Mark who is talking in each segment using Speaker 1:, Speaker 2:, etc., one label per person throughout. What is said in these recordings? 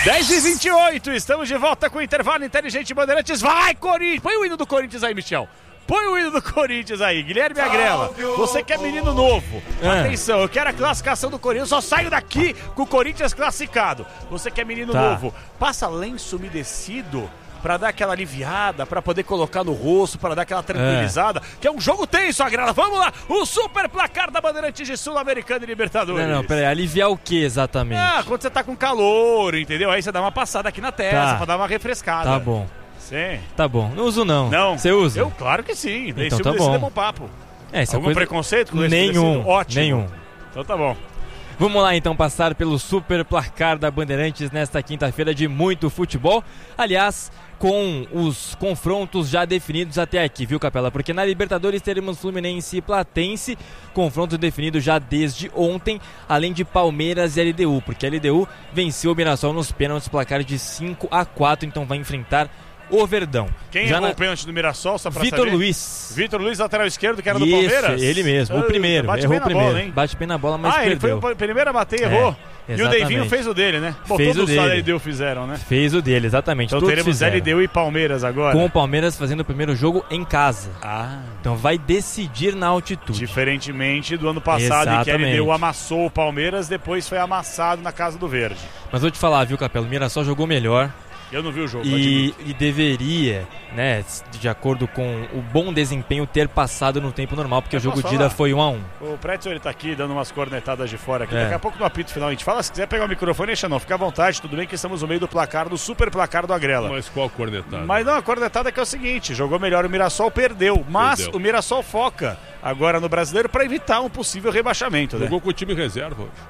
Speaker 1: 10h28, estamos de volta com o intervalo inteligente Bandeirantes. Vai, Corinthians! Põe o hino do Corinthians aí, Michel. Põe o hino do Corinthians aí, Guilherme Agrela. Você que é menino novo, atenção, eu quero a classificação do Corinthians. Eu só saio daqui com o Corinthians classificado. Você que é menino novo, passa lenço umedecido pra dar aquela aliviada, pra poder colocar no rosto, pra dar aquela tranquilizada, que é um jogo tenso, Agrela. Vamos lá, o super placar da Bandeirantes de Sul-Americana e Libertadores.
Speaker 2: Não, peraí, aliviar o que exatamente?
Speaker 1: Quando você tá com calor, entendeu? Aí você dá uma passada aqui na testa pra dar uma refrescada.
Speaker 2: Tá bom.
Speaker 1: Sim.
Speaker 2: Tá bom, não uso não.
Speaker 1: Não?
Speaker 2: Você usa?
Speaker 1: Eu, claro que sim.
Speaker 2: Então tá bom.
Speaker 1: É bom papo.
Speaker 2: Algum
Speaker 1: preconceito com
Speaker 2: nenhum,
Speaker 1: ótimo.
Speaker 2: Nenhum.
Speaker 1: Então tá bom.
Speaker 2: Vamos lá então passar pelo super placar da Bandeirantes nesta quinta-feira de muito futebol. Aliás, com os confrontos já definidos até aqui, viu, Capela? Porque na Libertadores teremos Fluminense e Platense, confronto definido já desde ontem, além de Palmeiras e LDU, porque a LDU venceu o Mirassol nos pênaltis, placar de 5-4, então vai enfrentar o Verdão.
Speaker 1: Quem errou o pênalti do Mirassol, só pra
Speaker 2: Vitor
Speaker 1: saber?
Speaker 2: Luiz.
Speaker 1: Vitor Luiz, lateral esquerdo, que era do Palmeiras?
Speaker 2: Ele mesmo, o primeiro. Errou o primeiro.
Speaker 1: Bola,
Speaker 2: bate bem na bola, mas perdeu.
Speaker 1: Ele foi o primeiro a bater e errou.
Speaker 2: Exatamente.
Speaker 1: E o Deivinho fez o dele, né?
Speaker 2: Fez
Speaker 1: todos
Speaker 2: o dele.
Speaker 1: os LDU fizeram, né?
Speaker 2: Fez o dele, exatamente.
Speaker 1: Então
Speaker 2: todos
Speaker 1: teremos
Speaker 2: fizeram.
Speaker 1: LDU e Palmeiras agora.
Speaker 2: Com o Palmeiras fazendo o primeiro jogo em casa. Então vai decidir na altitude.
Speaker 1: Diferentemente do ano passado, em que a LDU amassou o Palmeiras, depois foi amassado na Casa do Verde.
Speaker 2: Mas vou te falar, viu, Capelo? O Mirassol jogou melhor.
Speaker 1: Eu não vi o jogo.
Speaker 2: E deveria, né, de acordo com o bom desempenho, ter passado no tempo normal, porque o jogo de ida foi 1-1.
Speaker 1: O Pretzel, ele tá aqui dando umas cornetadas de fora aqui. Daqui a pouco no apito final a gente fala. Se quiser pegar o microfone, deixa não. Fica à vontade, tudo bem que estamos no meio do placar, do super placar do Agrela.
Speaker 3: Mas qual cornetada?
Speaker 1: Mas não, a cornetada que é o seguinte: jogou melhor o Mirassol, perdeu. Mas o Mirassol foca agora no Brasileiro para evitar um possível rebaixamento.
Speaker 3: Jogou com o time reserva hoje.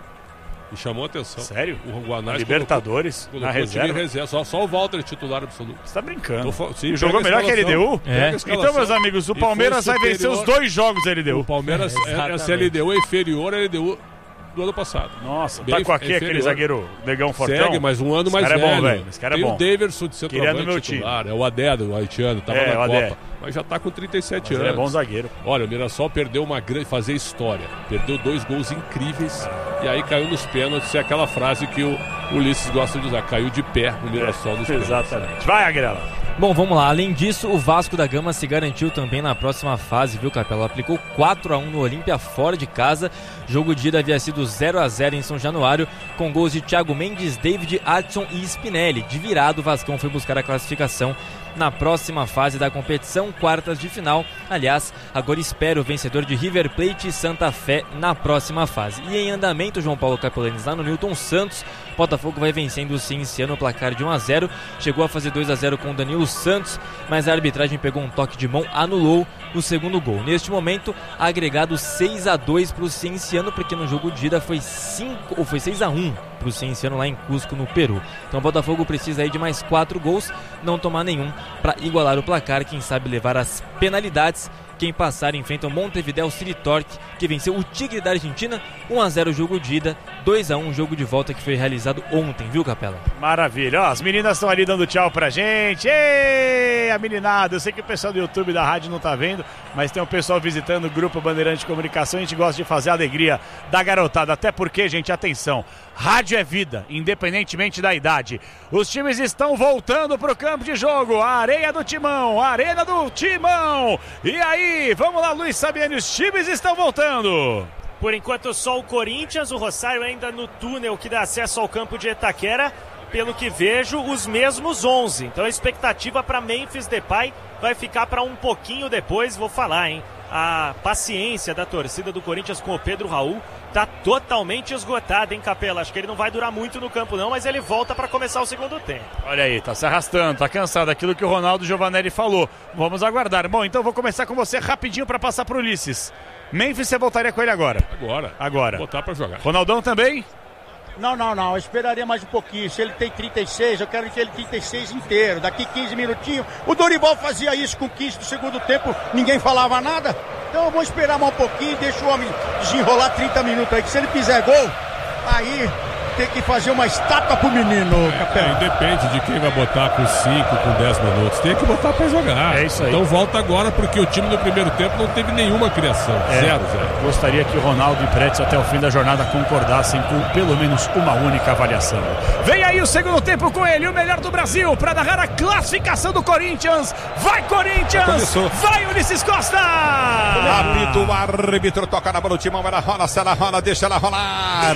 Speaker 3: E chamou a atenção.
Speaker 1: Sério?
Speaker 3: O Guanás
Speaker 1: Libertadores?
Speaker 3: colocou
Speaker 1: na reserva?
Speaker 3: time reserva. Só o Walter titular absoluto.
Speaker 1: Você tá brincando.
Speaker 3: Sim,
Speaker 1: jogou melhor que a LDU?
Speaker 3: Então,
Speaker 1: meus amigos, o Palmeiras vai vencer os 2 jogos da LDU.
Speaker 3: O Palmeiras, essa LDU é inferior à LDU do ano passado.
Speaker 1: Nossa, tá com aquele zagueiro Negão Fortão?
Speaker 3: Segue, mas um ano mais velho.
Speaker 1: É bom, velho. Esse cara é bom.
Speaker 3: Tem o Daverson de centroavante titular. É o Adé, do haitiano, tava na Copa. Mas já tá com 37 anos.
Speaker 1: Ele é bom zagueiro.
Speaker 3: Olha, o Mirassol perdeu uma grande... Fazer história. Perdeu 2 gols incríveis. E aí caiu nos pênaltis. É aquela frase que o Ulisses gosta de usar. Caiu de pé o Mirassol nos pênaltis.
Speaker 1: Exatamente. Vai, Agrela.
Speaker 2: Bom, vamos lá. Além disso, o Vasco da Gama se garantiu também na próxima fase, viu, Capela? Aplicou 4-1 no Olímpia fora de casa. Jogo de ida havia sido 0-0 em São Januário, com gols de Thiago Mendes, David, Adson e Spinelli. De virado, o Vascão foi buscar a classificação na próxima fase da competição, quartas de final. Aliás, agora espera o vencedor de River Plate e Santa Fé na próxima fase. E em andamento, João Paulo Capelanes lá no Newton Santos. Botafogo vai vencendo o Cienciano no placar de 1-0. Chegou a fazer 2-0 com o Danilo Santos, mas a arbitragem pegou um toque de mão, anulou o segundo gol. Neste momento, agregado 6-2 para o Cienciano, porque no jogo de ida foi 6-1 para o Cienciano lá em Cusco, no Peru. Então o Botafogo precisa aí de mais 4 gols, não tomar nenhum para igualar o placar, quem sabe levar as penalidades. Quem passar enfrenta o Montevideo City Torque, que venceu o Tigre da Argentina, 1-0 jogo de ida, 2-1 jogo de volta que foi realizado ontem, viu, Capela?
Speaker 1: Maravilha, ó, as meninas estão ali dando tchau pra gente. Ei, a meninada, eu sei que o pessoal do YouTube da rádio não tá vendo, mas tem um pessoal visitando o Grupo Bandeirante de Comunicação, a gente gosta de fazer a alegria da garotada, até porque, gente, atenção, rádio é vida, independentemente da idade. Os times estão voltando pro campo de jogo, a areia do Timão, a arena do Timão, e aí, vamos lá, Luiz Sabiani, os times estão voltando.
Speaker 4: Por enquanto só o Corinthians, o Rosário ainda no túnel que dá acesso ao campo de Itaquera, pelo que vejo, os mesmos 11. Então a expectativa para Memphis Depay vai ficar para um pouquinho depois, vou falar, hein? A paciência da torcida do Corinthians com o Pedro Raul tá totalmente esgotada, hein, Capela? Acho que ele não vai durar muito no campo não, mas ele volta para começar o segundo tempo.
Speaker 1: Olha aí, tá se arrastando, tá cansado, aquilo que o Ronaldo Giovanelli falou. Vamos aguardar. Bom, então vou começar com você rapidinho para passar pro Ulisses. Memphis, você voltaria com ele agora? Agora.
Speaker 3: Botar para jogar.
Speaker 1: Ronaldão também?
Speaker 5: Não, eu esperaria mais um pouquinho. Se ele tem 36, eu quero que ele 36 inteiro. Daqui 15 minutinhos. O Dorival fazia isso com 15 do segundo tempo, ninguém falava nada. Então eu vou esperar mais um pouquinho, deixa o homem desenrolar 30 minutos aí, que se ele fizer gol, aí ter que fazer uma estátua pro menino, Capela.
Speaker 3: Depende de quem vai botar com 5, com 10 minutos. Tem que botar pra jogar.
Speaker 1: É isso aí.
Speaker 3: Então volta agora, porque o time no primeiro tempo não teve nenhuma criação. 0-0.
Speaker 1: Gostaria que o Ronaldo e Pretz até o fim da jornada concordassem com pelo menos uma única avaliação. Vem aí o segundo tempo com ele, o melhor do Brasil, para narrar a classificação do Corinthians. Vai, Corinthians!
Speaker 3: Começou.
Speaker 1: Vai, Ulisses Costa!
Speaker 6: Apito o árbitro, toca na bola do timão, ela rola, se ela rola, deixa ela rolar.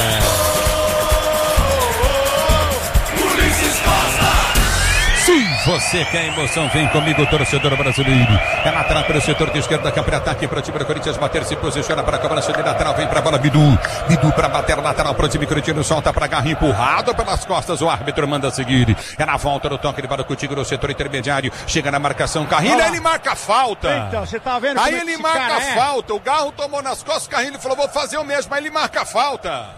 Speaker 6: Se você quer emoção, vem comigo, torcedor brasileiro. É lateral para o setor de esquerda, que para ataque para o time do Corinthians bater, se posiciona para a cobrança de lateral, vem para a bola Bidu. Bidu para bater lateral para o time corintiano, solta para Garra, empurrado pelas costas, o árbitro manda seguir. É na volta do toque de bola contigo no setor intermediário, chega na marcação, Carrilho, aí ele marca a falta.
Speaker 5: Então, você tá vendo
Speaker 6: aí
Speaker 5: como
Speaker 6: ele marca a falta, o Garro tomou nas costas, o Carrilho falou, vou fazer o mesmo, aí ele marca a falta.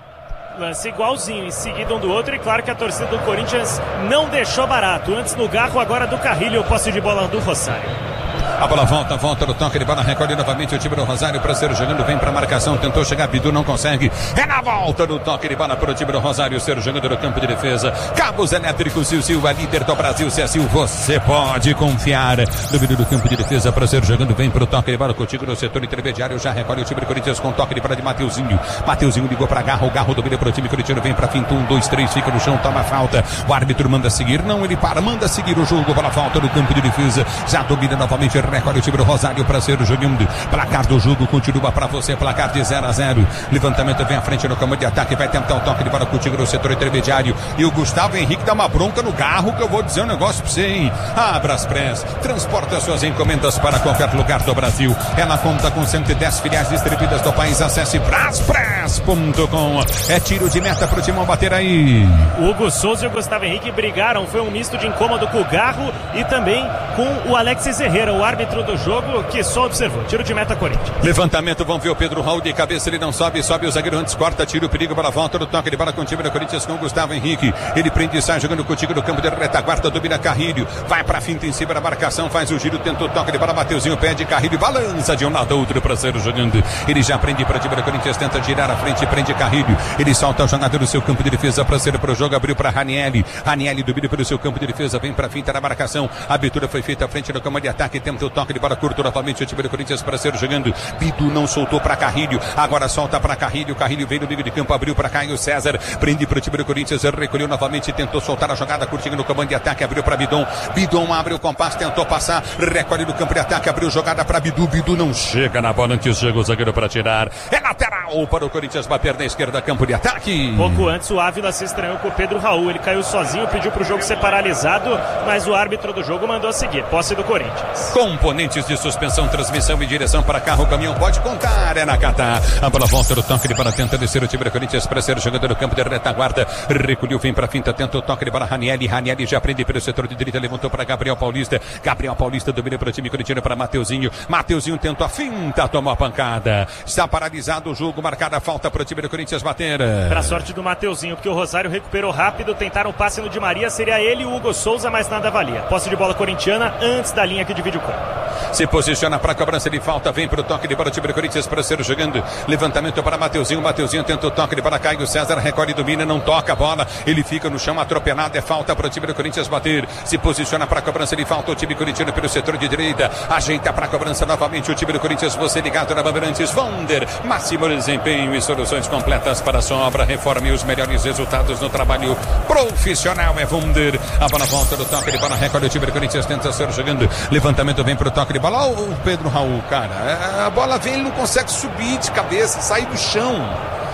Speaker 4: Lance igualzinho, em seguida um do outro, e claro que a torcida do Corinthians não deixou barato. Antes no Garro, agora do Carrilho, posse de bola do Rosário.
Speaker 6: A bola volta no toque de bola, recolhe novamente o time do Rosário para ser jogando, vem para a marcação, tentou chegar, Bidu não consegue, é na volta do toque de bola para o time do Rosário ser jogando no campo de defesa. Cabos Elétricos Sil, a líder do Brasil, Sil, você pode confiar. Domínio do campo de defesa para ser jogando, vem para o toque de bola contigo no setor intermediário, já recolhe o time do Corinthians com toque de bola de Mateuzinho. Mateuzinho ligou para Garro, o Garro domina para o time corintiano, vem para finta, 1, 2, 3, fica no chão, toma falta. O árbitro manda seguir, não, ele para, manda seguir o jogo, bola volta no campo de defesa, já domina novamente, recolhe o time do Rosário para ser jogando. Placar do jogo continua para você, placar de 0-0. Levantamento vem à frente no campo de ataque, vai tentar o toque de bola contigo no setor intermediário. E o Gustavo Henrique dá uma bronca no Garro, que eu vou dizer um negócio pra você, hein? A Braspress transporta suas encomendas para qualquer lugar do Brasil. Ela conta com 110 filiais distribuídas do país. Acesse braspress.com. É tiro de meta pro Timão bater aí.
Speaker 4: O Hugo Souza e o Gustavo Henrique brigaram, foi um misto de incômodo com o Garro e também com o Alexis Herrera, o árbitro do jogo, que só observou. Tiro de meta Corinthians.
Speaker 6: Levantamento, vamos ver o Pedro Raul de cabeça, ele não sobe, o zagueiro antes corta, tira o perigo para a volta do toque de bola com o time do Corinthians com o Gustavo Henrique. Ele prende e sai jogando contigo no campo de retaguarda, domina Carrilho, vai para a finta em cima da marcação, faz o giro, tenta o toque de bola, Mateuzinho pede, Carrilho balança de um lado ao outro para ser jogando. Ele já prende para o time do Corinthians, tenta girar à frente, prende Carrilho. Ele solta o jogador do seu campo de defesa para ser para o jogo, abriu para Ranieri. Ranieri domina pelo seu campo de defesa, vem para a finta da marcação. A abertura foi feita à frente do campo de ataque, tenta o toque de bola curto novamente o time do Corinthians para ser jogando. Bidu não soltou para Carrilho, agora solta para Carrilho. Carrilho veio no meio de campo, abriu para Caio César, prende para o time do Corinthians, recolheu novamente, tentou soltar a jogada, curtindo no comando de ataque, abriu para Bidon. Bidon abre o compasso, tentou passar, recolhe no campo de ataque, abriu jogada para Bidu. Bidu não chega na bola, antes chega o zagueiro para tirar. É lateral para o Corinthians bater na esquerda, campo de ataque.
Speaker 4: Pouco antes o Ávila se estranhou com o Pedro Raul, ele caiu sozinho, pediu para o jogo ser paralisado, mas o árbitro do jogo mandou seguir. Posse do Corinthians.
Speaker 6: Componentes de suspensão, transmissão e direção para carro, caminhão, pode contar, é na Catar. A bola volta do toque de bola, tenta descer o time do Corinthians para ser jogador no campo de retaguarda, recolheu, vem para a finta, tenta o toque de bola, Ranieri já prende pelo setor de direita, levantou para Gabriel Paulista domina para o time corintiano para Mateuzinho tentou a finta, tomou a pancada, está paralisado o jogo, marcada a falta para o time do Corinthians bater.
Speaker 4: Para sorte do Mateuzinho, porque o Rosário recuperou rápido, tentaram o passe no Di Maria, seria ele e o Hugo Souza, mas nada valia. Posse de bola corintiana antes da linha que divide o campo.
Speaker 6: Se posiciona para a cobrança de falta, vem para o toque de bola, o time do Corinthians para ser jogando. Levantamento para Mateuzinho tenta o toque de bola, Caio César recolhe, domina, não toca a bola, ele fica no chão atropelado, é falta para o time do Corinthians bater. Se posiciona para a cobrança de falta, o time corintiano pelo setor de direita, ajeita para a cobrança novamente o time do Corinthians, você ligado na Bandeirantes, Vonder, máximo desempenho e soluções completas para a sua obra, reforma e os melhores resultados no trabalho profissional, é Vonder. A bola volta do toque de bola, recolhe o time do Corinthians, tenta ser jogando, levantamento vem para o toque de bola, o Pedro Raul, cara, a bola vem, ele não consegue subir de cabeça, sair do chão.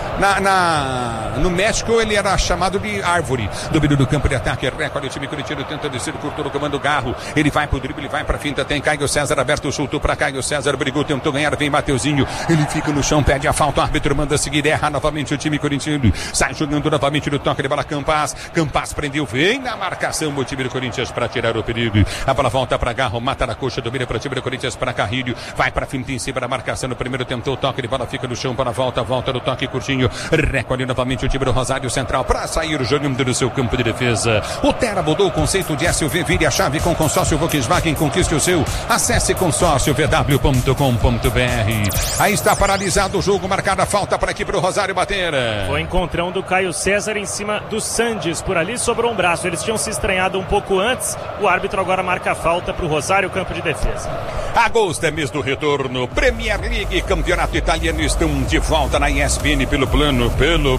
Speaker 6: No México ele era chamado de árvore. Domínio do campo de ataque, recolhe o time corintiano, tenta descer, curto no comando Garro, ele vai pro drible, ele vai pra finta, tem Caio César aberto, chutou pra Caio César, brigou, tentou ganhar, vem Mateuzinho, ele fica no chão, pede a falta, o árbitro manda seguir, erra novamente o time corintiano, sai jogando novamente no toque de bola, Campas prendeu, vem na marcação o time do Corinthians para tirar o perigo, a bola volta pra Garro, mata na coxa, domina para o time do Corinthians, para Carrilho, vai pra finta em cima da marcação, no primeiro tentou o toque de bola, fica no chão para a volta do toque curtinho, Rosário. Recolhe novamente o time do Rosário Central para sair jogando do seu campo de defesa. O Terra mudou o conceito de SUV, vire a chave com consórcio Volkswagen, conquiste o seu. Acesse consórciovw.com.br. Aí está paralisado o jogo, marcada a falta para aqui para o Rosário bater.
Speaker 4: Foi encontrão do Caio César em cima do Sandes, por ali sobrou um braço, eles tinham se estranhado um pouco antes, o árbitro agora marca a falta para o Rosário, campo de defesa.
Speaker 6: Agosto é mês do retorno, Premier League, campeonato italiano, estão de volta na ESPN pelo plano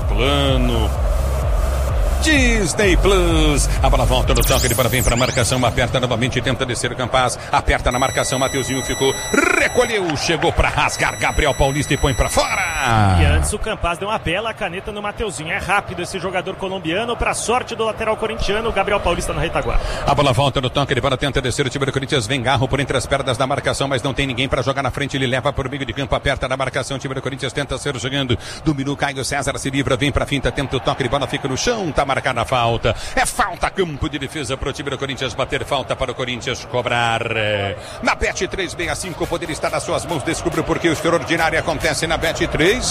Speaker 6: Disney Plus. A bola volta no toque, ele para vem para a marcação, aperta novamente, tenta descer o Campaz, aperta na marcação, Mateuzinho ficou, recolheu, chegou para rasgar Gabriel Paulista e põe para fora.
Speaker 4: E antes o Campaz deu uma bela caneta no Mateuzinho, é rápido esse jogador colombiano, para sorte do lateral corintiano, o Gabriel Paulista na retaguarda.
Speaker 6: A bola volta no toque, ele para tenta descer, o time do Corinthians vem garro por entre as pernas da marcação, mas não tem ninguém para jogar na frente, ele leva por meio de campo, aperta na marcação, o time do Corinthians tenta ser jogando, dominou Caio César, se livra, vem para a finta, tenta o toque, de bola fica no chão, tá marcada a falta, é falta, campo de defesa para o time do Corinthians bater, falta para o Corinthians cobrar. Na Bet 365 o poder está nas suas mãos, descubra porque o extraordinário acontece na Bet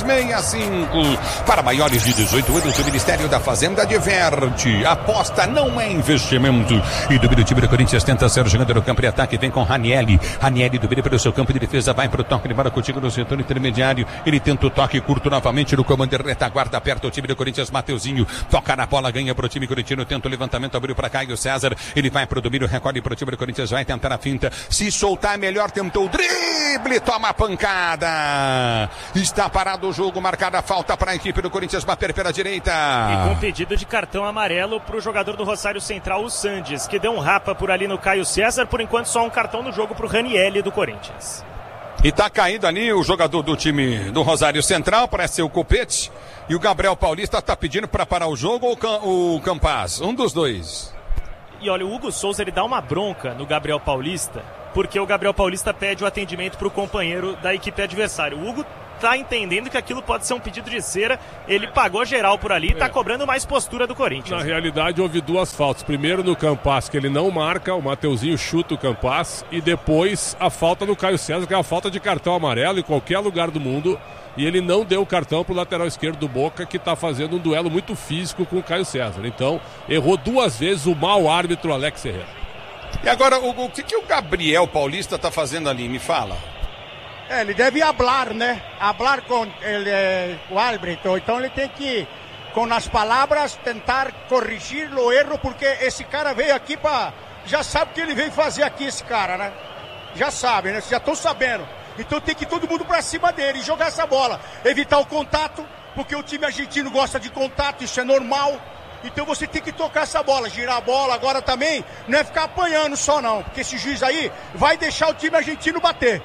Speaker 6: 365. Para maiores de 18 anos, o Ministério da Fazenda adverte, aposta não é investimento. E do time do Corinthians tenta ser jogando no campo de ataque, vem com Ranieri domina pelo seu campo de defesa, vai para o toque de bola contigo no setor intermediário, ele tenta o toque curto novamente no comando de retaguarda, aperta o time do Corinthians, Mateuzinho, toca na bola, ganha para o time corintiano, tenta o levantamento, abriu para Caio César, ele vai para o domínio, recolhe para o time do Corinthians, vai tentar a finta, se soltar é melhor, tentou o drible, toma a pancada, está parado o jogo, marcada a falta para a equipe do Corinthians bater pela direita.
Speaker 4: E com pedido de cartão amarelo para o jogador do Rosário Central, o Sandes, que deu um rapa por ali no Caio César, por enquanto só um cartão no jogo para o Ranieri do Corinthians.
Speaker 6: E tá caindo ali o jogador do time do Rosário Central, parece ser o Copete, e o Gabriel Paulista tá pedindo para parar o jogo ou o Campaz, um dos dois.
Speaker 4: E olha, o Hugo Souza, ele dá uma bronca no Gabriel Paulista, porque o Gabriel Paulista pede o atendimento para o companheiro da equipe adversária. O Hugo tá entendendo que aquilo pode ser um pedido de cera, ele pagou geral por ali e tá cobrando mais postura do Corinthians.
Speaker 3: Na realidade houve duas faltas, primeiro no Campaz que ele não marca, o Mateuzinho chuta o Campaz, e depois a falta no Caio César, que é a falta de cartão amarelo em qualquer lugar do mundo, e ele não deu o cartão pro lateral esquerdo do Boca, que tá fazendo um duelo muito físico com o Caio César, então errou duas vezes o mau árbitro Alex Herrera.
Speaker 6: E agora, o que o Gabriel Paulista tá fazendo ali, me fala?
Speaker 5: Ele deve hablar, né? Hablar com o árbitro. Então ele tem que, com as palavras, tentar corrigir o erro, porque esse cara veio aqui para... Já sabe o que ele veio fazer aqui, esse cara, né? Já sabe, né? Já estão sabendo. Então tem que ir todo mundo para cima dele e jogar essa bola. Evitar o contato, porque o time argentino gosta de contato, isso é normal. Então você tem que tocar essa bola, girar a bola. Agora também não é ficar apanhando só não, porque esse juiz aí vai deixar o time argentino bater.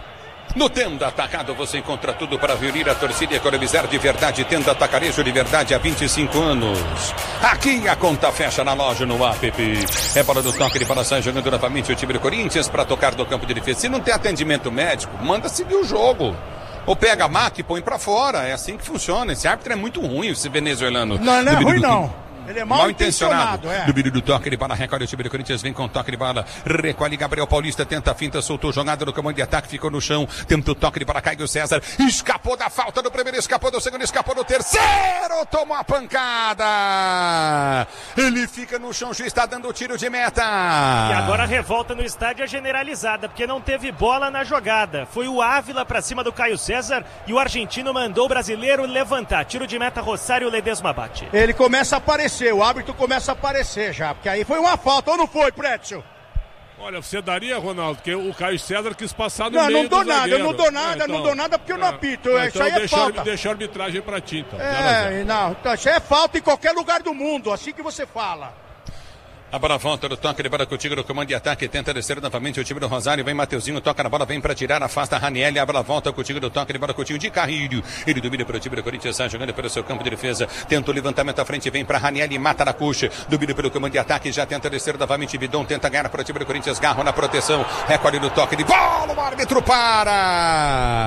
Speaker 6: No Tenda Atacado você encontra tudo para reunir a torcida e economizar de verdade. Tenda Atacarejo de verdade há 25 anos. Aqui a conta fecha na loja, no app. É bola do toque de bola, sai jogando novamente o time do Corinthians para tocar do campo de defesa. Se não tem atendimento médico, manda seguir o jogo. Ou pega a maca e põe para fora. É assim que funciona. Esse árbitro é muito ruim, esse venezuelano.
Speaker 5: Não é ruim não. Ele é mal intencionado.
Speaker 6: Do vídeo do toque de bola, recolhe o time do Corinthians, vem com o toque de bola, recolhe Gabriel Paulista, tenta a finta, soltou jogada no comando de ataque, ficou no chão, tenta o toque de bola, Caio César, escapou da falta do primeiro, escapou do segundo, escapou do terceiro, tomou a pancada, ele fica no chão, juiz está dando o tiro de meta.
Speaker 4: E agora a revolta no estádio é generalizada, porque não teve bola na jogada, foi o Ávila pra cima do Caio César e o argentino mandou o brasileiro levantar, tiro de meta, Rosário Ledesma bate.
Speaker 5: Ele começa a aparecer. O árbitro começa a aparecer já, porque aí foi uma falta, ou não foi, Pretzel?
Speaker 3: Olha, você daria, Ronaldo, porque o Caio César quis passar no meio
Speaker 5: não dou
Speaker 3: do
Speaker 5: nada,
Speaker 3: zagueiro.
Speaker 5: não dou nada, não dou nada porque eu não apito,
Speaker 3: então
Speaker 5: isso aí é falta.
Speaker 3: Deixa a arbitragem pra ti, então.
Speaker 5: Não, isso aí é falta em qualquer lugar do mundo, assim que você fala.
Speaker 6: A bola volta do toque de bola contigo no comando de ataque, tenta descer novamente o time do Rosário, vem Mateuzinho, toca na bola, vem para tirar, afasta a Ranieri, a bola volta contigo do toque de bola contigo de Carrilho, ele domina para o time do Corinthians, sai jogando pelo seu campo de defesa, tenta o levantamento à frente, vem para Ranieri, mata na coxa, domina pelo comando de ataque, já tenta descer novamente, Bidon tenta ganhar para o time do Corinthians, Garro na proteção, recolhe no toque de bola, o árbitro para!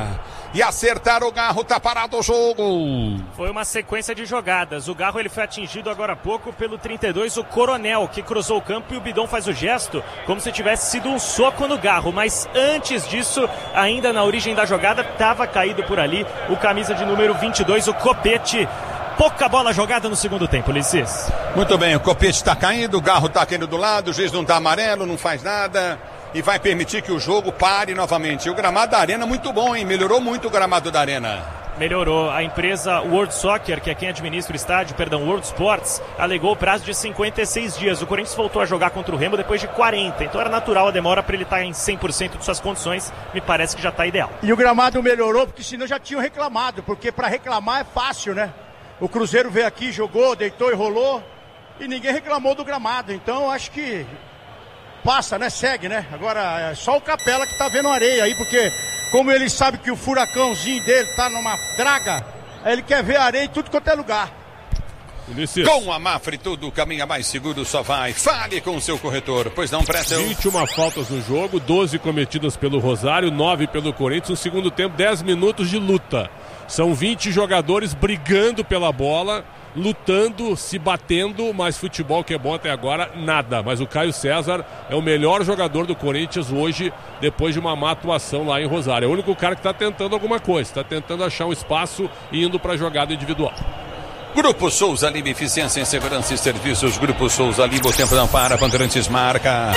Speaker 6: e acertar o Garro, tá parado o jogo.
Speaker 4: Foi uma sequência de jogadas. O Garro ele foi atingido agora há pouco pelo 32, o Coronel, que cruzou o campo, e o Bidon faz o gesto como se tivesse sido um soco no Garro. Mas antes disso, ainda na origem da jogada, estava caído por ali o camisa de número 22, o Copete. Pouca bola jogada no segundo tempo, Ulisses.
Speaker 6: Muito bem, o Copete está caindo, o Garro está caindo do lado, o juiz não está amarelo, não faz nada e vai permitir que o jogo pare novamente. O gramado da Arena muito bom, hein? Melhorou muito o gramado da Arena.
Speaker 4: Melhorou. A empresa World Soccer, que é quem administra o estádio, World Sports, alegou o prazo de 56 dias. O Corinthians voltou a jogar contra o Remo depois de 40, então era natural a demora para ele estar em 100% de suas condições. Me parece que já está ideal.
Speaker 5: E o gramado melhorou, porque senão já tinham reclamado, porque para reclamar é fácil, né? O Cruzeiro veio aqui, jogou, deitou e rolou, e ninguém reclamou do gramado. Então acho que passa, né? Segue, né? Agora é só o Capela que tá vendo areia aí, porque como ele sabe que o furacãozinho dele tá numa draga, ele quer ver areia em tudo quanto é lugar.
Speaker 3: Ulisses.
Speaker 6: Com a Mafre tudo caminha mais seguro, só vai. Fale com o seu corretor, pois não presta.
Speaker 3: 21 faltas no jogo, 12 cometidas pelo Rosário, 9 pelo Corinthians. No segundo tempo, 10 minutos de luta. São 20 jogadores brigando pela bola, lutando, se batendo, mas futebol que é bom até agora, nada. Mas o Caio César é o melhor jogador do Corinthians hoje, depois de uma má atuação lá em Rosário. É o único cara que está tentando alguma coisa, está tentando achar um espaço e indo para a jogada individual.
Speaker 6: Grupo Souza Lima, eficiência em segurança e serviços. Grupo Souza Lima, o tempo não para, Bandeirantes marca.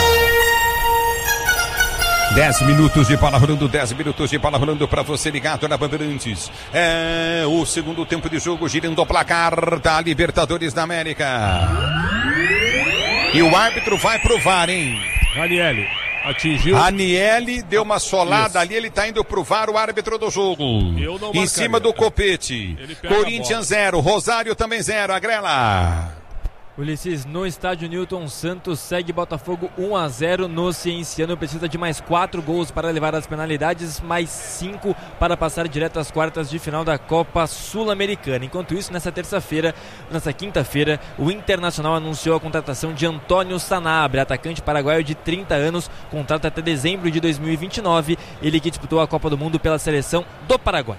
Speaker 6: 10 minutos de bola rolando, 10 minutos de bola rolando para você ligado na Bandeirantes. É o segundo tempo de jogo, girando o placar da Libertadores da América. E o árbitro vai pro VAR, hein?
Speaker 3: Ranieri atingiu.
Speaker 6: Ranieri deu uma solada ali, ele tá indo pro VAR, o árbitro do jogo. Em cima do Copete. Corinthians 0, Rosário também 0, Agrela.
Speaker 2: Ulisses, no estádio Newton Santos, segue Botafogo 1-0 no Cienciano, precisa de mais 4 gols para levar as penalidades, mais 5 para passar direto às quartas de final da Copa Sul-Americana. Enquanto isso, nessa quinta-feira, o Internacional anunciou a contratação de Antônio Sanabria, atacante paraguaio de 30 anos, contrato até dezembro de 2029, ele que disputou a Copa do Mundo pela seleção do Paraguai.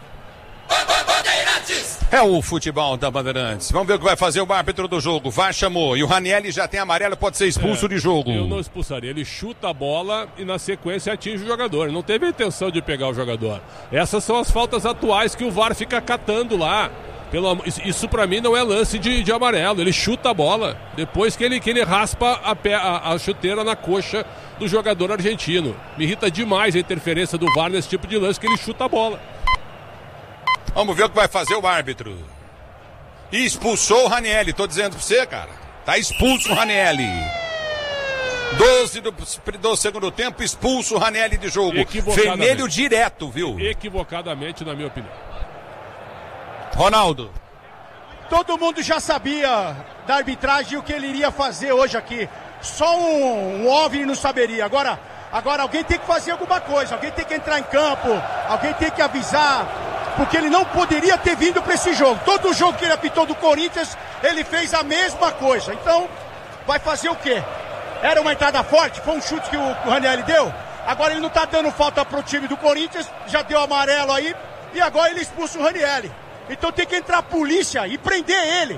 Speaker 6: É o futebol da Bandeirantes. Vamos ver o que vai fazer o árbitro do jogo. VAR chamou. E o Ranieri já tem amarelo, pode ser expulso de jogo.
Speaker 3: Eu não expulsaria. Ele chuta a bola e na sequência atinge o jogador. Ele não teve a intenção de pegar o jogador. Essas são as faltas atuais que o VAR fica catando lá. Isso pra mim não é lance de amarelo. Ele chuta a bola depois que ele raspa a chuteira na coxa do jogador argentino. Me irrita demais a interferência do VAR nesse tipo de lance, que ele chuta a bola.
Speaker 6: Vamos ver o que vai fazer o árbitro. E expulsou o Ranieri, tô dizendo pra você, cara. Tá expulso o Ranieri. 12 do segundo tempo, expulso o Ranieri de jogo. Vermelho direto, viu?
Speaker 3: Equivocadamente, na minha opinião.
Speaker 6: Ronaldo.
Speaker 5: Todo mundo já sabia da arbitragem o que ele iria fazer hoje aqui. Só um OVNI não saberia. Agora alguém tem que fazer alguma coisa. Alguém tem que entrar em campo. Alguém tem que avisar. Porque ele não poderia ter vindo para esse jogo. Todo jogo que ele apitou do Corinthians, ele fez a mesma coisa. Então, vai fazer o quê? Era uma entrada forte? Foi um chute que o Ranieri deu? Agora ele não está dando falta pro time do Corinthians, já deu amarelo aí, e agora ele expulsa o Ranieri. Então tem que entrar a polícia e prender ele.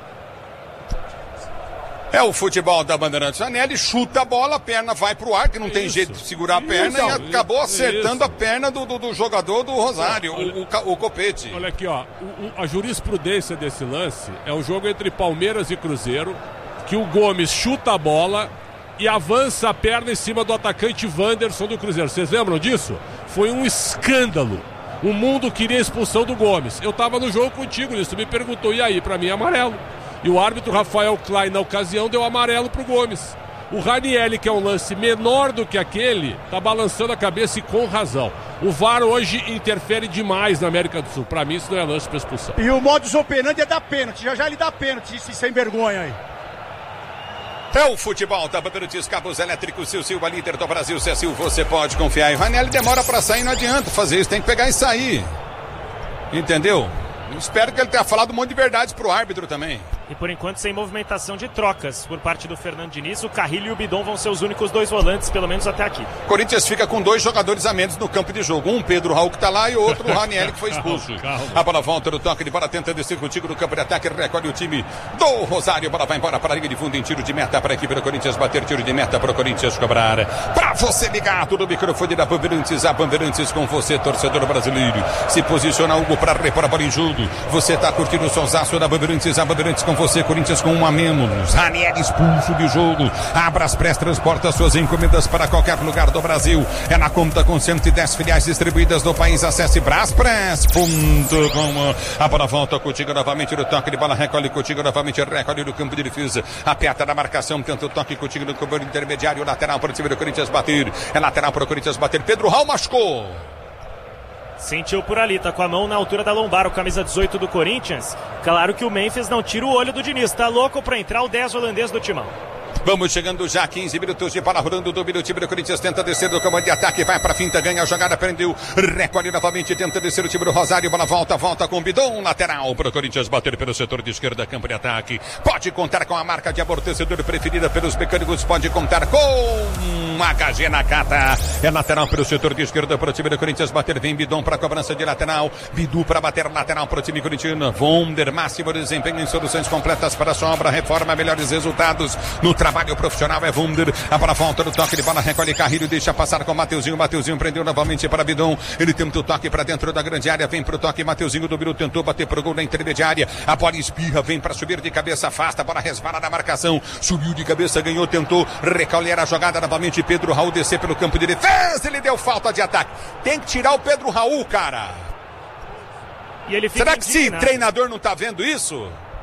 Speaker 6: É o futebol da Bandeirantes. O Ranieri chuta a bola, a perna vai pro ar, que não tem jeito de segurar a perna, e acabou acertando a perna do jogador do Rosário, o Copete.
Speaker 3: Olha aqui, ó. A jurisprudência desse lance é o jogo entre Palmeiras e Cruzeiro, que o Gomes chuta a bola e avança a perna em cima do atacante Wanderson do Cruzeiro. Vocês lembram disso? Foi um escândalo. O mundo queria a expulsão do Gomes. Eu tava no jogo contigo, isso me perguntou, e aí? Pra mim é amarelo. E o árbitro Rafael Klein, na ocasião, deu amarelo pro Gomes. O Ranieri, que é um lance menor do que aquele, tá balançando a cabeça e com razão. O VAR hoje interfere demais na América do Sul. Pra mim, isso não é lance pra expulsão.
Speaker 5: E o modus operandi é dar pênalti. Já ele dá pênalti, esse sem vergonha aí.
Speaker 6: É o futebol da Bandeirantes, cabos elétricos, Silva, líder do Brasil. Cecil, você pode confiar. E o Ranieri demora pra sair, não adianta fazer isso. Tem que pegar e sair. Entendeu? Espero que ele tenha falado um monte de verdades pro árbitro também.
Speaker 4: E por enquanto sem movimentação de trocas por parte do Fernando Diniz. O Carrilho e o Bidon vão ser os únicos 2 volantes, pelo menos até aqui.
Speaker 6: Corinthians fica com 2 jogadores a menos no campo de jogo. Um Pedro Raul que tá lá e o outro o Raniel que foi expulso. A bola volta no toque de bola, tenta descer contigo no campo de ataque, recolhe o time do Rosário. A bola vai embora para a linha de fundo em tiro de meta para a equipe do Corinthians bater, tiro de meta para o Corinthians cobrar. Para você ligado no microfone da Bandeirantes, a Bandeirantes com você, torcedor brasileiro. Se posiciona Hugo para repor a bola em jogo. Você tá curtindo o sonsaço da Bandeirantes, a Bandeirantes com você, Corinthians com 1 a menos. Raniel expulso de jogo. Abraspress transporta suas encomendas para qualquer lugar do Brasil. É na conta com 110 filiais distribuídas no país. Acesse braspress.com. A bola volta contigo novamente no toque de bola. Recolhe contigo novamente. Recolhe no campo de defesa. Aperta na marcação. Tenta o toque contigo no campo intermediário. Lateral para o time do Corinthians bater. É lateral para o Corinthians bater. Pedro Raul machucou.
Speaker 4: Sentiu por ali, tá com a mão na altura da lombar, o camisa 18 do Corinthians. Claro que o Memphis não tira o olho do Diniz, tá louco pra entrar o 10 holandês do Timão.
Speaker 6: Vamos chegando já, 15 minutos de bola rolando, domina o time do Corinthians, tenta descer do comando de ataque, vai pra finta, ganha a jogada, prendeu, recolhe novamente, tenta descer o time do Rosário, bola volta com o Bidon, lateral pro Corinthians bater pelo setor de esquerda, campo de ataque. Pode contar com a marca de amortecedor preferida pelos mecânicos, pode contar com HG Nakata. É lateral pelo setor de esquerda pro time do Corinthians bater, vem Bidon pra cobrança de lateral, Bidu pra bater lateral pro time corintiano, Vonder, máximo desempenho em soluções completas para a sobra, reforma, melhores resultados no trabalho profissional, é Wunder, a bola volta no toque de bola, recolhe Carrilho, deixa passar com o Mateuzinho prendeu novamente para Bidon, ele tenta o toque para dentro da grande área, vem pro toque, Mateuzinho dominou, tentou bater pro gol na intermediária, a bola espirra, vem para subir de cabeça, afasta, a bola resvala na marcação, subiu de cabeça, ganhou, tentou, recolher a jogada novamente, Pedro Raul descer pelo campo de defesa, ele deu falta de ataque, tem que tirar o Pedro Raul, cara.
Speaker 4: E ele fica
Speaker 6: será que esse treinador não tá vendo isso?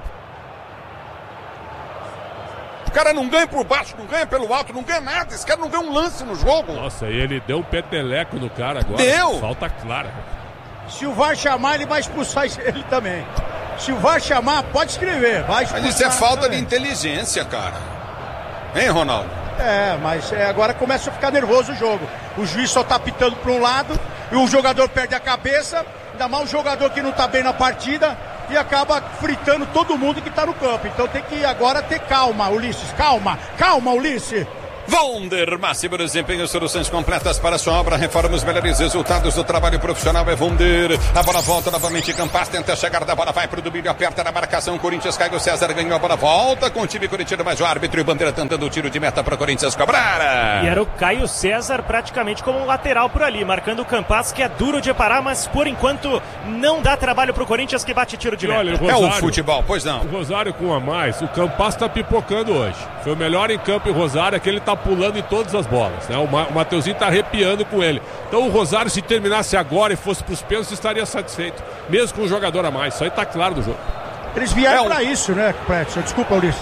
Speaker 6: O cara não ganha por baixo, não ganha pelo alto, não ganha nada. Esse cara não ganha um lance no jogo.
Speaker 3: Nossa, e ele deu um peteleco no cara agora.
Speaker 6: Deu!
Speaker 3: Falta clara.
Speaker 5: Se o VAR chamar, ele vai expulsar ele também. Se o VAR chamar, pode escrever. Vai expulsar.
Speaker 6: Mas isso é falta
Speaker 5: também
Speaker 6: de inteligência, cara. Hein, Ronaldo?
Speaker 5: Mas agora começa a ficar nervoso o jogo. O juiz só tá pitando para um lado e o jogador perde a cabeça. Ainda mais o jogador que não tá bem na partida e acaba fritando todo mundo que tá no campo. Então tem que agora ter calma, Ulisses. Calma, Ulisses.
Speaker 6: Wunder, máximo desempenho, soluções completas para a sua obra, reforma, os melhores resultados do trabalho profissional, é Wunder. A bola volta novamente, Campas tenta chegar da bola, vai pro domínio, aperta na marcação, Corinthians, Caio César ganhou a bola, volta com o time corintiano, mas o árbitro e Bandeira tentando o tiro de meta para o Corinthians cobrar.
Speaker 4: E era o Caio César praticamente como um lateral por ali, marcando o Campas, que é duro de parar, mas por enquanto não dá trabalho pro Corinthians, que bate tiro de meta.
Speaker 3: Olha, Rosário,
Speaker 6: é o futebol, pois não.
Speaker 3: O Rosário com um a mais, o Campas tá pipocando hoje. Foi o melhor em campo em Rosário, é que ele tá pulando em todas as bolas, né? O Mateuzinho tá arrepiando com ele. Então o Rosário, se terminasse agora e fosse pros pênaltis, estaria satisfeito, mesmo com um jogador a mais. Isso aí tá claro do jogo.
Speaker 5: Eles vieram pra isso, né, Pretzel? Desculpa, Ulisses.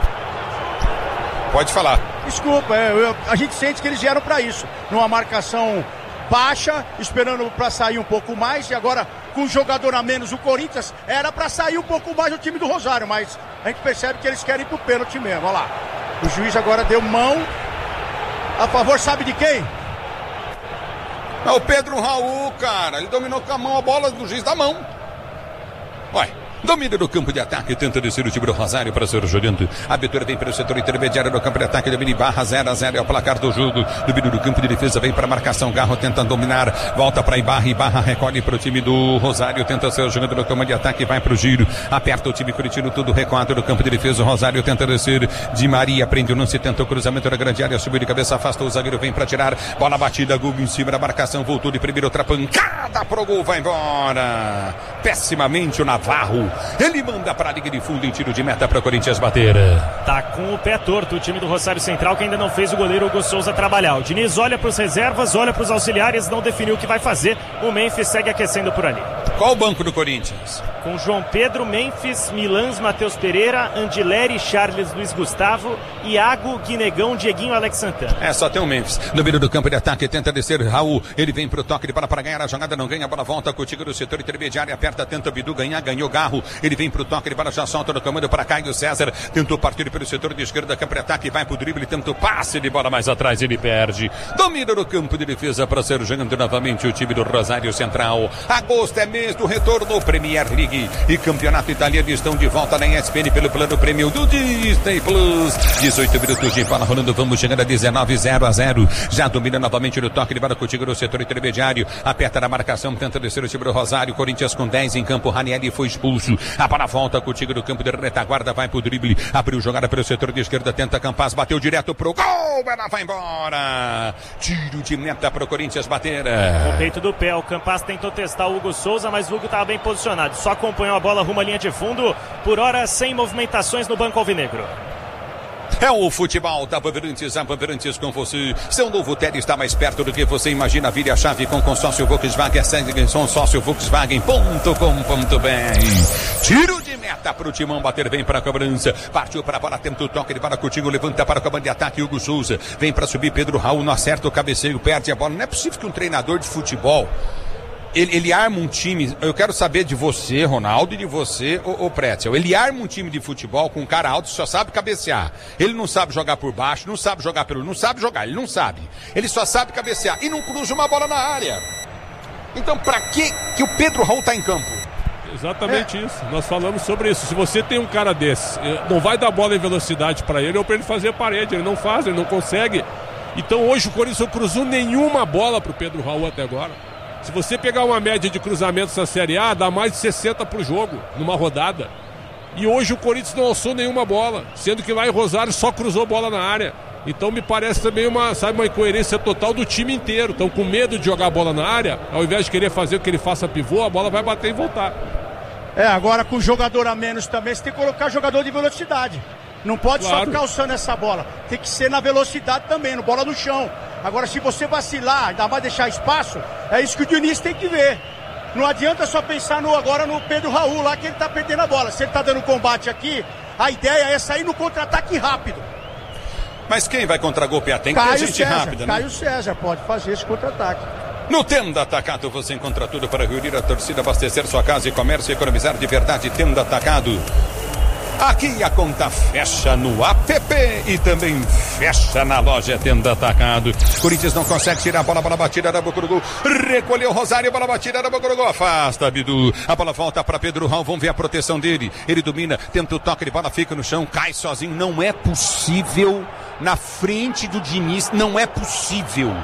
Speaker 6: Pode falar.
Speaker 5: Desculpa, a gente sente que eles vieram pra isso. Numa marcação baixa, esperando pra sair um pouco mais, e agora com um jogador a menos, o Corinthians era pra sair um pouco mais o time do Rosário, mas a gente percebe que eles querem ir pro pênalti mesmo. Olha lá. O juiz agora deu mão a favor, sabe de quem?
Speaker 6: É o Pedro Raul, cara. Ele dominou com a mão a bola do juiz da mão. Ué. Domina no campo de ataque, tenta descer o time do Rosário para ser jogando. A abertura vem para o setor intermediário do campo de ataque, domina Ibarra, 0-0 é o placar do jogo. Domina no campo de defesa, vem para a marcação, Garro tenta dominar, volta para Ibarra, Ibarra recolhe para o time do Rosário, tenta ser jogando no campo de ataque, vai para o giro, aperta o time corintiano, tudo recuado no campo de defesa, o Rosário tenta descer, Di Maria prende o lance, tenta o cruzamento na grande área, subiu de cabeça, afasta o zagueiro, vem para tirar, bola batida, Gugu em cima da marcação, voltou de primeira, outra pancada pro gol, vai embora. Pessimamente o Navarro, ele manda para a liga de fundo em tiro de meta para o Corinthians bater.
Speaker 4: Tá com o pé torto o time do Rosário Central, que ainda não fez o goleiro Hugo Souza trabalhar. O Diniz olha para os reservas, olha para os auxiliares, não definiu o que vai fazer. O Memphis segue aquecendo por ali.
Speaker 6: Qual o banco do Corinthians?
Speaker 4: Com João Pedro, Memphis, Milans, Matheus Pereira, Andileri, Charles, Luiz Gustavo, Iago, Guinegão, Dieguinho, Alex Santana.
Speaker 6: Só tem o Memphis. No meio do campo de ataque, tenta descer Raul. Ele vem pro toque de bola para ganhar a jogada, não ganha, a bola volta contigo no setor intermediário, aperta, tenta Bidu ganhar, ganhou Garro. Ele vem pro toque de bola, já solta no comando para Caio César. Tentou partir pelo setor de esquerda, campo de ataque, vai pro drible, tenta o passe de bola mais atrás, ele perde. Domina no campo de defesa para ser jogando novamente o time do Rosário Central. Agosto é mês vez do retorno, Premier League e Campeonato Italiano estão de volta na ESPN pelo plano Premium do Disney Plus. 18 minutos de bola rolando, vamos chegando a 19, 0-0. Já domina novamente no toque de bola contigo no setor intermediário. Aperta na marcação, tenta descer o time do Rosário. Corinthians com 10 em campo. Ranieri foi expulso. A bola volta contigo no campo de retaguarda, vai pro drible. Abriu jogada pelo setor de esquerda, tenta Campas, bateu direto pro gol. Ela vai embora. Tiro de meta pro Corinthians bater.
Speaker 4: No peito do pé, o Campas tentou testar o Hugo Souza, mas o Hugo estava bem posicionado. Só acompanhou a bola rumo à linha de fundo. Por hora, sem movimentações no banco alvinegro.
Speaker 6: É o futebol da Bandeirantes, a Bandeirantes com você. Seu novo Tele está mais perto do que você imagina. Vire a chave com consórcio Volkswagen, consórcio-volkswagen.com.br. Tiro de meta para o Timão bater, vem para a cobrança. Partiu para a bola, tenta o toque de bola contigo, levanta para o comando de ataque, Hugo Souza. Vem para subir, Pedro Raul, não acerta o cabeceio, perde a bola. Não é possível que um treinador de futebol ele arma um time. Eu quero saber de você, Ronaldo, e de você, o Pretzel. Ele arma um time de futebol com um cara alto que só sabe cabecear. Ele não sabe jogar por baixo, não sabe jogar pelo... Não sabe jogar, ele não sabe. Ele só sabe cabecear e não cruza uma bola na área. Então, pra que o Pedro Raul tá em campo?
Speaker 3: Exatamente isso. Nós falamos sobre isso. Se você tem um cara desse, não vai dar bola em velocidade pra ele ou pra ele fazer parede. Ele não faz, ele não consegue. Então, hoje o Corinthians não cruzou nenhuma bola pro Pedro Raul até agora. Se você pegar uma média de cruzamentos na Série A, dá mais de 60 por jogo, numa rodada. E hoje o Corinthians não alçou nenhuma bola, sendo que lá em Rosário só cruzou bola na área. Então me parece também uma incoerência total do time inteiro. Então, com medo de jogar a bola na área, ao invés de querer fazer o que ele faça pivô, a bola vai bater e voltar.
Speaker 5: Agora com jogador a menos também, você tem que colocar jogador de velocidade. Não pode só ficar alçando essa bola. Tem que ser na velocidade também, no bola no chão. Agora, se você vacilar, ainda mais deixar espaço, é isso que o Diniz tem que ver. Não adianta só pensar agora no Pedro Raul lá, que ele tá perdendo a bola. Se ele tá dando combate aqui, a ideia é sair no contra-ataque rápido.
Speaker 6: Mas quem vai contra-golpear? Tem que ter gente rápida, né?
Speaker 5: Caio César pode fazer esse contra-ataque.
Speaker 6: No Tenda Atacado você encontra tudo para reunir a torcida, abastecer sua casa e comércio e economizar de verdade. Tenda Atacado. Aqui a conta fecha no app e também fecha na loja Tenda Atacado. Corinthians não consegue tirar a bola batida, Arabucurugu. Recolheu o Rosário, bola batida, Arabucurugu. Afasta, Bidu. A bola volta para Pedro Raul, vamos ver a proteção dele. Ele domina, tenta o toque de bola, fica no chão, cai sozinho. Não é possível na frente do Diniz, não é possível.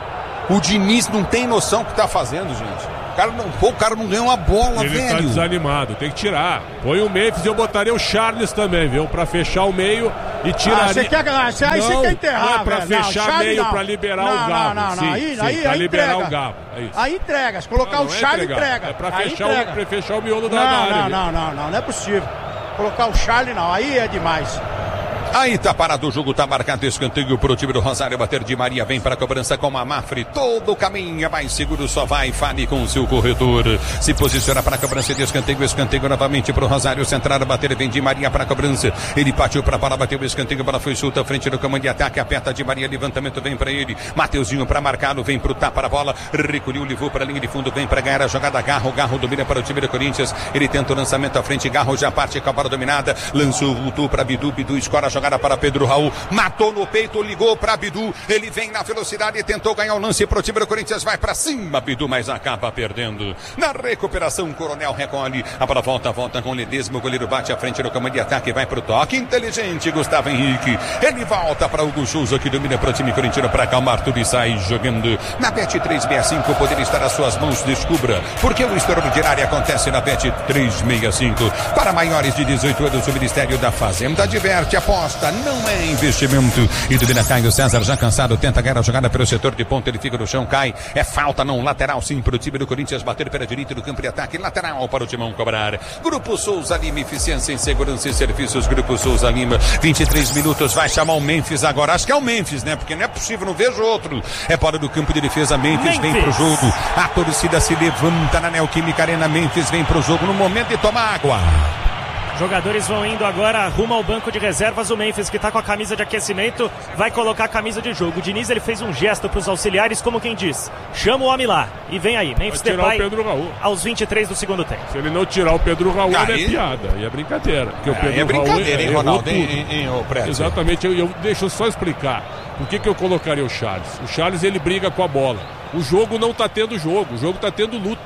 Speaker 6: O Diniz não tem noção do que está fazendo, gente. O cara não ganhou uma bola,
Speaker 3: ele
Speaker 6: velho.
Speaker 3: Ele tá desanimado, tem que tirar. Põe o Memphis e eu botaria o Charles também, viu? Pra fechar o meio e tirar.
Speaker 5: Você quer enterrar,
Speaker 3: não é pra fechar meio, pra liberar o Gabo. Pra liberar o Gabo. É isso.
Speaker 5: Aí entrega. Se colocar o Charles, entrega.
Speaker 3: É pra fechar o miolo da área.
Speaker 5: Não é possível. Colocar o Charles, não. Aí é demais.
Speaker 6: Aí tá parado o jogo, tá marcado escanteio pro time do Rosário bater. De Maria vem para a cobrança com a Mafre. Todo o caminho é mais seguro, só vai. Fale com o seu corretor. Se posiciona para a cobrança de escanteio. Escanteio novamente pro Rosário centrar, bater. Vem de Maria para a cobrança. Ele partiu para a bola, bateu o escanteio. A bola foi solta à frente do comando de ataque. Aperta de Maria, levantamento vem para ele. Mateuzinho para marcá-lo, vem pro tapa na bola. Recolheu, levou para a linha de fundo, vem para ganhar a jogada. Garro domina para o time do Corinthians. Ele tenta o lançamento à frente. Garro já parte com a bola dominada. Lançou, voltou para Bidu. Bidu escora a jogada para Pedro Raul, matou no peito, ligou para Bidu, ele vem na velocidade e tentou ganhar o lance pro time do Corinthians, vai para cima Bidu, mas acaba perdendo. Na recuperação, Coronel recolhe, a bola volta com o Ledesma, o goleiro bate à frente no comando de ataque, vai pro toque, inteligente, Gustavo Henrique, ele volta para Hugo Souza, que domina pro time corintiano para acalmar tudo e sai jogando. Na Bet365 poderia estar às suas mãos, descubra, porque o extraordinário acontece na Bet365. Para maiores de 18 anos, o Ministério da Fazenda adverte, aposta, não é investimento. E domina Caio César, já cansado, tenta ganhar a jogada pelo setor de ponta, ele fica no chão, cai, é falta não, lateral sim para o time do Corinthians, bater pela direita do campo de ataque, lateral para o Timão cobrar. Grupo Souza Lima, eficiência em segurança e serviços, Grupo Souza Lima, 23 minutos, vai chamar o Memphis agora, acho que é o Memphis, né, porque não é possível, não vejo outro, é bola do campo de defesa, Memphis vem pro jogo, a torcida se levanta na Neoquímica Arena, Memphis vem pro jogo no momento de tomar água.
Speaker 4: Jogadores vão indo agora rumo ao banco de reservas. O Memphis, que está com a camisa de aquecimento, vai colocar a camisa de jogo. O Diniz, ele fez um gesto para os auxiliares, como quem diz: chama o homem lá. E vem aí, Memphis Depay aos 23 do segundo tempo.
Speaker 3: Se ele não tirar o Pedro Raul, é piada. E é brincadeira. Porque o Pedro
Speaker 6: é brincadeira, hein, Ronaldo?
Speaker 3: Exatamente. Deixa eu só explicar. Por que eu colocaria o Charles? O Charles, ele briga com a bola. O jogo não está tendo jogo. O jogo está tendo luta.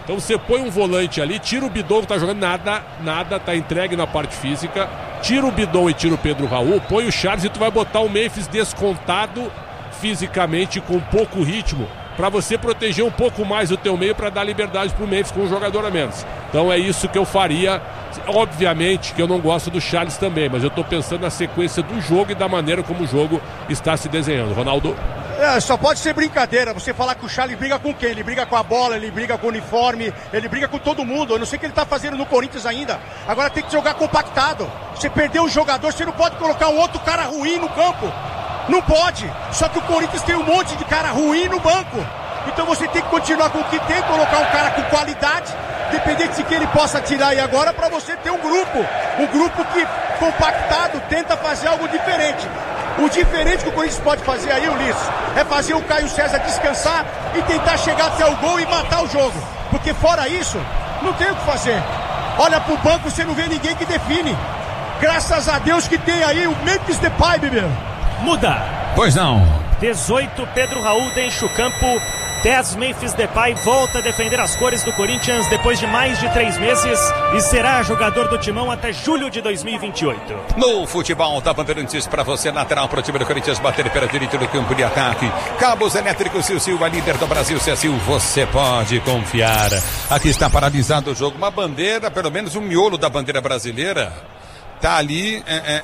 Speaker 3: Então você põe um volante ali, tira o Bidon que tá jogando nada, tá entregue na parte física, tira o Bidon e tira o Pedro Raul, põe o Charles e tu vai botar o Memphis descontado fisicamente com pouco ritmo, para você proteger um pouco mais o teu meio, para dar liberdade pro Memphis com um jogador a menos. Então é isso que eu faria. Obviamente que eu não gosto do Charles também, mas eu tô pensando na sequência do jogo e da maneira como o jogo está se desenhando. Ronaldo?
Speaker 5: Só pode ser brincadeira você falar que o Charles briga com quem? Ele briga com a bola, ele briga com o uniforme, ele briga com todo mundo. Eu não sei o que ele tá fazendo no Corinthians ainda. Agora tem que jogar compactado. Você perdeu um jogador, você não pode colocar um outro cara ruim no campo. Não pode. Só que o Corinthians tem um monte de cara ruim no banco. Então você tem que continuar com o que tem, colocar um cara com qualidade, dependente de quem ele possa tirar aí agora, para você ter um grupo que compactado tenta fazer algo diferente. O diferente que o Corinthians pode fazer aí, Ulisses, é fazer o Caio César descansar e tentar chegar até o gol e matar o jogo. Porque fora isso, não tem o que fazer. Olha pro banco, você não vê ninguém que define. Graças a Deus que tem aí o Memphis Depay, bebê.
Speaker 4: Muda.
Speaker 6: Pois não.
Speaker 4: 18, Pedro Raul deixa o campo. 10, Memphis Depay volta a defender as cores do Corinthians depois de mais de 3 meses e será jogador do Timão até julho de 2028.
Speaker 6: No futebol da Bandeirantes, para você, lateral para o time do Corinthians, bater pela direita do campo de ataque. Cabos elétricos Sil, a líder do Brasil, Sil, você pode confiar. Aqui está paralisado o jogo, uma bandeira, pelo menos um miolo da bandeira brasileira, tá ali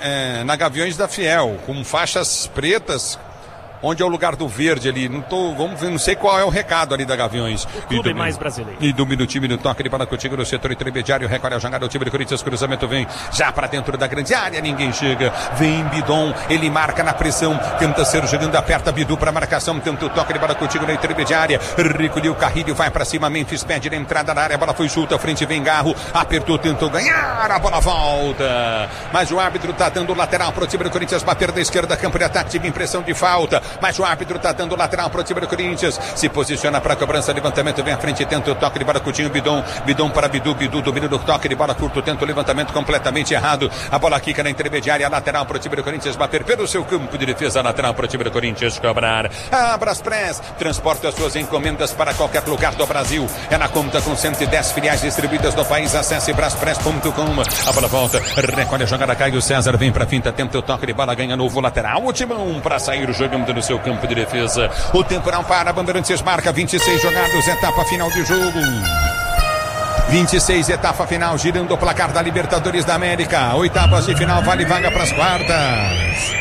Speaker 6: na Gaviões da Fiel, com faixas pretas. Onde é o lugar do verde ali? Vamos ver, não sei qual é o recado ali da Gaviões.
Speaker 4: O clube mais brasileiro.
Speaker 6: E domina o time no toque de bola contigo no setor intermediário. Recolhe a jogada do time do Corinthians. Cruzamento vem já para dentro da grande área. Ninguém chega. Vem Bidon. Ele marca na pressão. Tenta ser jogando. Aperta Bidu para marcação. Tenta o toque de bola contigo na intermediária. Recolheu o Carrilho. Vai para cima. Memphis pede na entrada da área. A bola foi solta. A frente vem Garro. Apertou. Tentou ganhar. A bola volta. Mas o árbitro está dando lateral para o time do Corinthians. Bater da esquerda. Campo de ataque. Tive impressão de falta. Mas o árbitro está dando lateral para o time do Corinthians. Se posiciona para a cobrança, levantamento, vem à frente, tenta o toque de bola, Coutinho, Bidon para Bidu, domina do toque de bola curto, tenta o levantamento completamente errado. A bola quica na intermediária, lateral para o time do Corinthians, bater pelo seu campo de defesa, lateral para o time do Corinthians cobrar. A Braspress transporta as suas encomendas para qualquer lugar do Brasil. Ela conta com 110 filiais distribuídas no país. Acesse braspress.com. A bola volta, recolhe a jogada, Caio César vem para a finta, tenta o toque de bola, ganha novo lateral. O Timão para sair jogando no seu campo de defesa. O tempo não para, Bandeirantes marca 26 jogados, etapa final de jogo. 26, etapa final, girando o placar da Libertadores da América. Oitavas de final, vale vaga para as quartas.